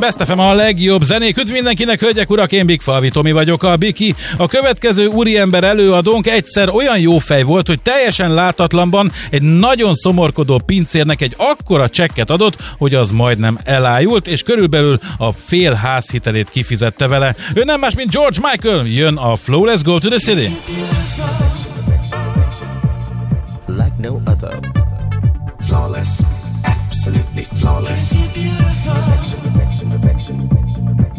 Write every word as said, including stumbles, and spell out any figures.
Best ef em a legjobb zenék. Üdv mindenkinek, hölgyek, urak, én Big Falvi Tomi vagyok, a Biki. A következő úriember előadónk egyszer olyan jó fej volt, hogy teljesen látatlanban egy nagyon szomorkodó pincérnek egy akkora csekket adott, hogy az majdnem elájult, és körülbelül a fél házhitelét kifizette vele. Ő nem más, mint George Michael. Jön a Flow, Let's Go to the City.